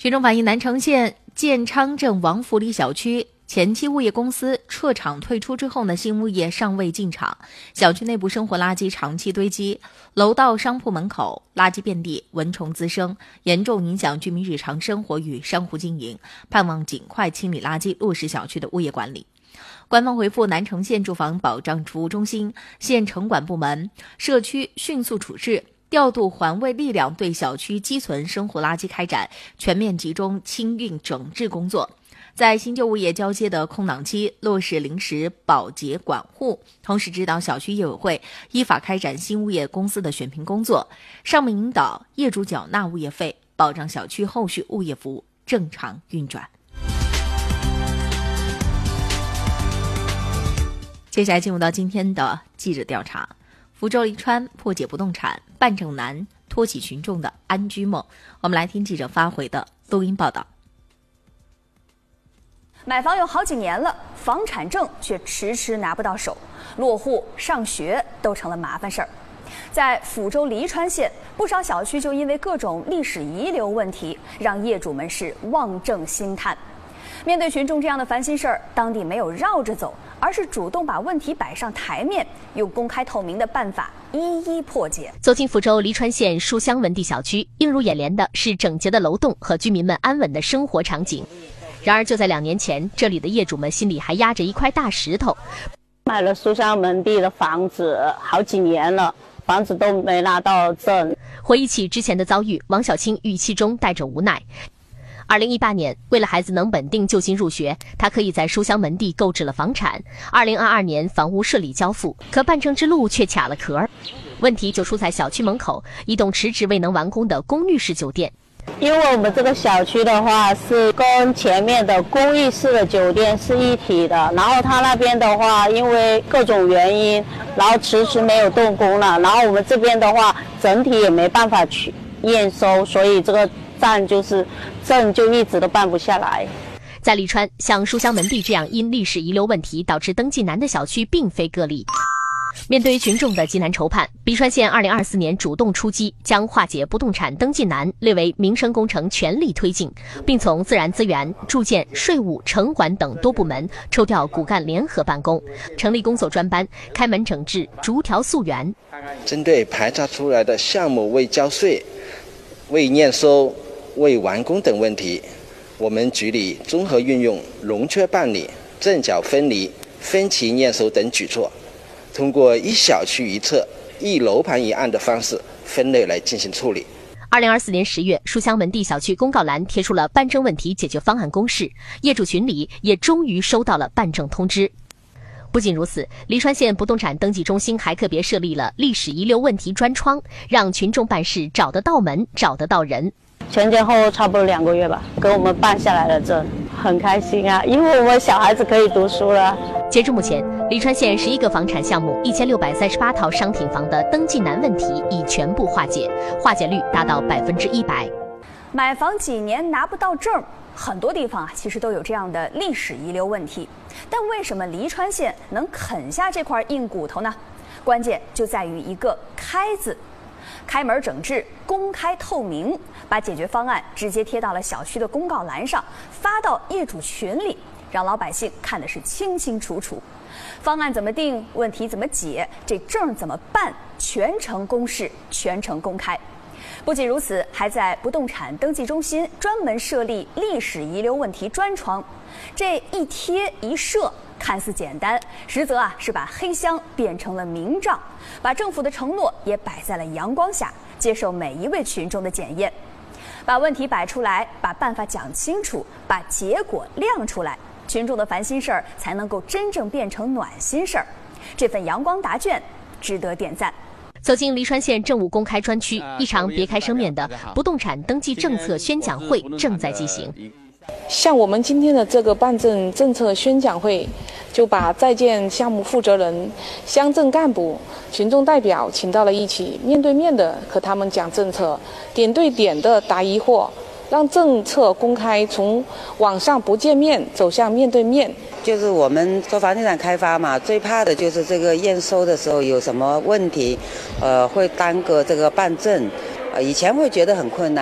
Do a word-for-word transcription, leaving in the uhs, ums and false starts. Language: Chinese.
群众反映，南城县建昌镇王府里小区前期物业公司撤场退出之后呢，新物业尚未进场，小区内部生活垃圾长期堆积，楼道商铺门口垃圾遍地，蚊虫滋生，严重影响居民日常生活与商户经营，盼望尽快清理垃圾，落实小区的物业管理。官方回复，南城县住房保障服务中心、县城管部门、社区迅速处置，调度环卫力量，对小区积存生活垃圾开展全面集中清运整治工作。在新旧物业交接的空档期，落实临时保洁管护，同时指导小区业委会依法开展新物业公司的选评工作，上门引导业主缴纳物业费，保障小区后续物业服务正常运转。接下来进入到今天的记者调查。福州黎川破解不动产办证难，托起群众的安居梦。我们来听记者发回的录音报道。 买房有好几年了，房产证却迟迟拿不到手，落户、上学都成了麻烦事儿。在福州黎川县，不少小区就因为各种历史遗留问题，让业主们是望证兴叹。面对群众这样的烦心事儿，当地没有绕着走，而是主动把问题摆上台面，用公开透明的办法一一破解。 走进福州黎川县书香文地小区，映入眼帘的是整洁的楼栋和居民们安稳的生活场景。然而就在两年前，这里的业主们心里还压着一块大石头。 买了书香文地的房子好几年了，房子都没拿到证。 回忆起之前的遭遇，王小青语气中带着无奈。二零一八年，为了孩子能稳定就近入学，他可以在书香门地购置了房产。二零二二年，房屋顺利交付，可办证之路却卡了壳。问题就出在小区门口一栋迟迟未能完工的公寓式酒店。 因为我们这个小区的话是跟前面的公寓式的酒店是一体的，然后他那边的话因为各种原因，然后迟迟没有动工了，然后我们这边的话整体也没办法去验收，所以这个站就是证就一直都办不下来。 在黎川，像书香门地这样因历史遗留问题导致登记难的小区并非个例。面对群众的急难筹盼，黎川县二零二四年主动出击，将化解不动产登记难列为民生工程全力推进，并从自然资源、住建、税务、城管等多部门抽调骨干联合办公，成立工作专班，开门整治，逐条溯源。 针对排查出来的项目未交税、未验收、未完工等问题，我们局里综合运用融缺办理、证缴分离、分期验收等举措，通过一小区一册、一楼盘一案的方式分类来进行处理。 二零二四年十月，书香门地小区公告栏贴出了办证问题解决方案公示，业主群里也终于收到了办证通知。不仅如此，黎川县不动产登记中心还特别设立了历史遗留问题专窗，让群众办事找得到门，找得到人。 前前后后差不多两个月吧，给我们办下来了证，很开心啊，因为我们小孩子可以读书了。 截至目前，黎川县十一个房产项目一千六百三十八套商品房的登记难问题已全部化解，化解率达到百分之一百。 买房几年拿不到证，很多地方啊其实都有这样的历史遗留问题，但为什么黎川县能啃下这块硬骨头呢？关键就在于一个“开”字。开门整治，公开透明，把解决方案直接贴到了小区的公告栏上，发到业主群里，让老百姓看的是清清楚楚。方案怎么定，问题怎么解，这证怎么办，全程公示，全程公开。不仅如此，还在不动产登记中心专门设立历史遗留问题专窗，这一贴一设看似简单，实则啊是把黑箱变成了明账，把政府的承诺也摆在了阳光下，接受每一位群众的检验。把问题摆出来，把办法讲清楚，把结果亮出来，群众的烦心事儿才能够真正变成暖心事儿。这份阳光答卷值得点赞。 走进黎川县政务公开专区，一场别开生面的不动产登记政策宣讲会正在进行。 像我们今天的这个办证政策宣讲会，就把在建项目负责人、乡镇干部、群众代表请到了一起，面对面的和他们讲政策，点对点的答疑惑，让政策公开从网上不见面走向面对面。 就是我们做房地产开发嘛，最怕的就是这个验收的时候有什么问题，呃，会耽搁这个办证，呃，以前会觉得很困难。